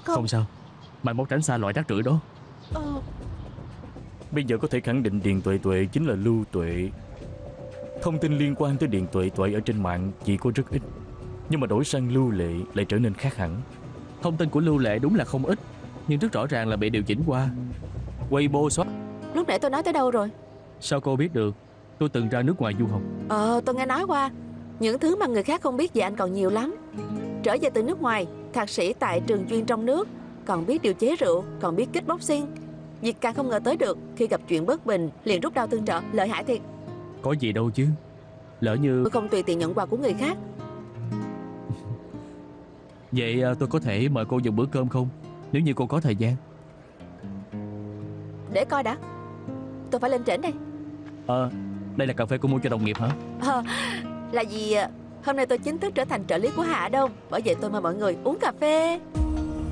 không? Không sao, mai mốt tránh xa loại rác rưởi đó. Ờ, Bây giờ có thể khẳng định Điền Tuệ Tuệ chính là Lưu Tuệ. Thông tin liên quan tới Điền Tuệ Tuệ ở trên mạng chỉ có rất ít, nhưng mà đổi sang Lưu Lệ lại trở nên khác hẳn. Thông tin của Lưu Lệ đúng là không ít, nhưng rất rõ ràng là bị điều chỉnh qua. Weibo xóa. lúc nãy tôi nói tới đâu rồi? Sao cô biết được? Tôi từng ra nước ngoài du học. Tôi nghe nói qua. Những thứ mà người khác không biết về anh còn nhiều lắm. Trở về từ nước ngoài, thạc sĩ tại trường chuyên trong nước, còn biết điều chế rượu, còn biết kickboxing. Việc càng không ngờ tới được, khi gặp chuyện bất bình liền rút đao tương trợ, lợi hại thiệt. Có gì đâu chứ. Lỡ như... Tôi không tùy tiện nhận quà của người khác. Vậy tôi có thể mời cô dùng bữa cơm không? Nếu như cô có thời gian. Để coi đã. Tôi phải lên trển đây. Đây là cà phê cô mua cho đồng nghiệp hả? Là vì hôm nay tôi chính thức trở thành trợ lý của Hạ Đông. Bởi vậy tôi mời mọi người uống cà phê.